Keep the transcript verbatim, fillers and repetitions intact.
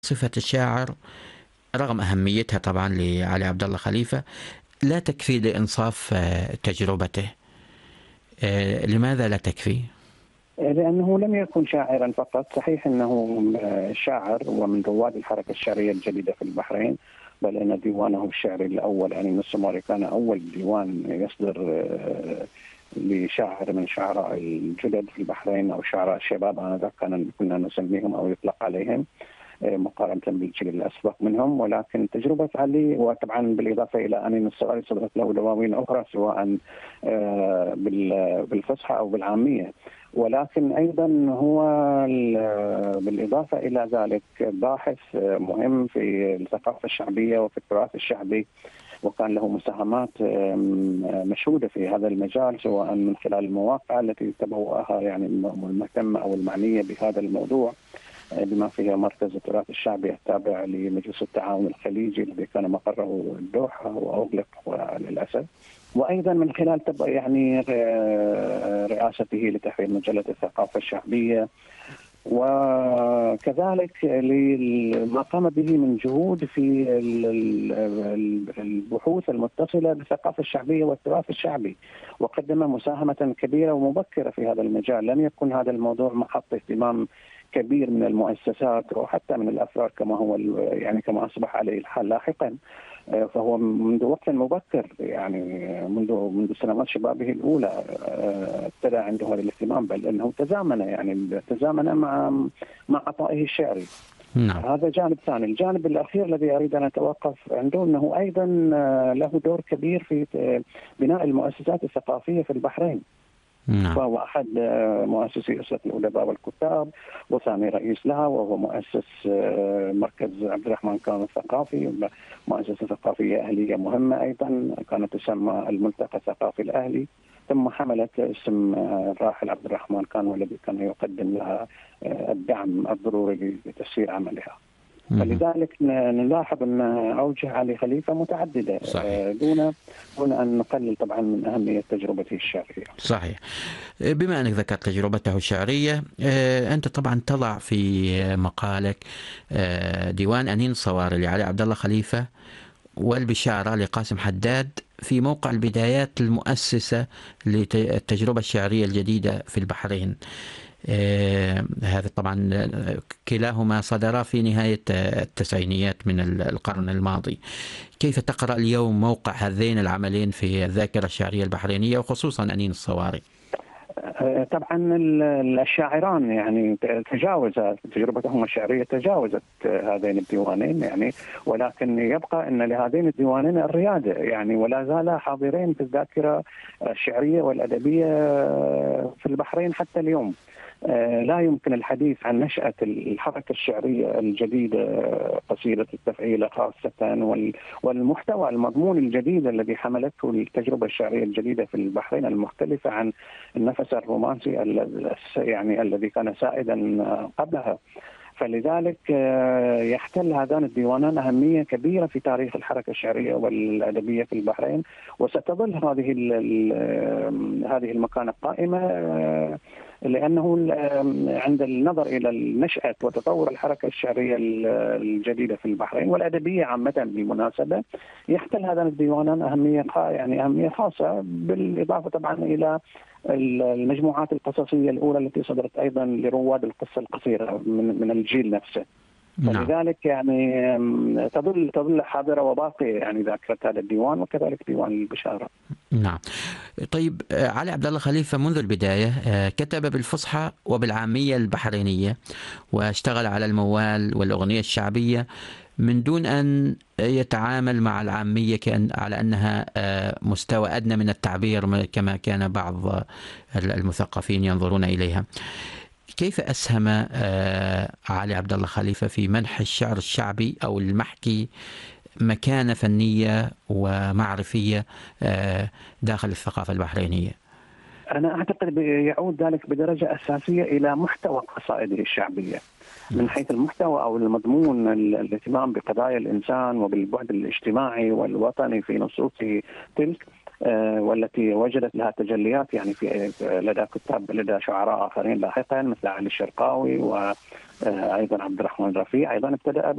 صفة الشاعر رغم أهميتها طبعا لعلي عبد الله خليفة لا تكفي لإنصاف تجربته. لماذا لا تكفي؟ لأنه لم يكن شاعرا فقط. صحيح أنه شاعر ومن رواد الحركة الشعرية الجديدة في البحرين، بل أن ديوانه الشعري الأول يعني السماري كان أول ديوان يصدر لشاعر من شعراء الجدد في البحرين أو شعراء الشباب آنذاك كان كنا نسميهم أو يطلق عليهم مقارنة بالجيل الأسبق منهم. ولكن تجربة علي وطبعا بالإضافة إلى أن الصغير صدرت له دواوين أخرى سواء بالفصحى أو بالعامية، ولكن أيضا هو بالإضافة إلى ذلك باحث مهم في الثقافة الشعبية وفي التراث الشعبي، وكان له مساهمات مشهودة في هذا المجال سواء من خلال المواقع التي تبوأها يعني المهتمة أو المعنية بهذا الموضوع، بما فيها مركز التراث الشعبي التابع لمجلس التعاون الخليجي الذي كان مقره الدوحة وأغلق للأسف، وأيضا من خلال يعني رئاسته لتحرير مجلة الثقافة الشعبية، وكذلك لما قام به من جهود في البحوث المتصلة بالثقافة الشعبية والتراث الشعبي، وقدم مساهمة كبيرة ومبكرة في هذا المجال. لم يكن هذا الموضوع محط اهتمام كبير من المؤسسات وحتى من الأفراد كما هو يعني كما أصبح عليه الحال لاحقا، فهو منذ وقت مبكر يعني منذ منذ سنوات شبابه الأولى ابتدى عنده هذا الاهتمام، بل أنه تزامن يعني تزامن مع مع عطائه الشعري. نعم. هذا جانب ثاني. الجانب الأخير الذي أريد أن أتوقف عنده أنه أيضا له دور كبير في بناء المؤسسات الثقافية في البحرين. نعم. فهو أحد مؤسسي أسرة الأدباء والكتاب وثاني رئيس لها، وهو مؤسس مركز عبد الرحمن كان الثقافي، مؤسسة ثقافية أهلية مهمة أيضا كانت تسمى الملتقى الثقافي الأهلي، ثم حملت اسم الراحل عبد الرحمن كان والذي كان يقدم لها الدعم الضروري لتسيير عملها. فلذلك نلاحظ أن أوجه علي خليفة متعددة. صحيح. دون دون أن نقلل طبعا من أهمية تجربته الشعرية. صحيح. بما أنك ذكرت تجربته الشعرية، أنت طبعا تضع في مقالك ديوان أنين الصواري لعلي عبد الله خليفة والبشارة لقاسم حداد في موقع البدايات المؤسسة للتجربة الشعرية الجديدة في البحرين. آه هذا طبعا كلاهما صدرا في نهاية التسعينيات من القرن الماضي. كيف تقرأ اليوم موقع هذين العملين في الذاكرة الشعرية البحرينية وخصوصا أنين الصواري؟ طبعا الشاعران يعني تجاوز تجربتهم الشعرية تجاوزت هذين الديوانين يعني، ولكن يبقى أن لهذين الديوانين الريادة يعني، ولا زال حاضرين في الذاكرة الشعرية والأدبية في البحرين حتى اليوم. لا يمكن الحديث عن نشأة الحركة الشعرية الجديدة قصيدة التفعيلة خاصة والمحتوى المضمون الجديد الذي حملته التجربة الشعرية الجديدة في البحرين المختلفة عن النفس الرومانسي يعني الذي كان سائدا قبلها. فلذلك يحتل هذان الديوانان أهمية كبيرة في تاريخ الحركة الشعرية والأدبية في البحرين، وستظل هذه هذه المكانة قائمة، لأنه عند النظر إلى النشأة وتطور الحركة الشعرية الجديدة في البحرين والأدبية عامة بالمناسبة، يحتل هذان الديوانان أهمية يعني أهمية خاصة، بالإضافة طبعا إلى المجموعات القصصية الأولى التي صدرت أيضا لرواد القصة القصيرة من من الجيل نفسه. فلذلك يعني تظل تظل حاضرة وباقية يعني ذاكرة هذا الديوان وكذلك ديوان البشارة. نعم. طيب علي عبد الله خليفة منذ البداية كتب بالفصحى وبالعامية البحرينية، واشتغل على الموال والأغنية الشعبية من دون أن يتعامل مع العامية كأن على أنها مستوى أدنى من التعبير كما كان بعض المثقفين ينظرون إليها. كيف أسهم علي عبد الله خليفة في منح الشعر الشعبي أو المحكي مكانة فنية ومعرفية داخل الثقافة البحرينية؟ أنا أعتقد يعود ذلك بدرجة أساسية إلى محتوى قصائده الشعبية من حيث المحتوى أو المضمون، الاهتمام بقضايا الإنسان وبالبعد الاجتماعي والوطني في نصوصه تلك، والتي وجدت لها تجليات يعني في لدى كتاب لدى شعراء آخرين لاحقا مثل علي الشرقاوي وأيضا عبد الرحمن رفيع. أيضا ابتدأ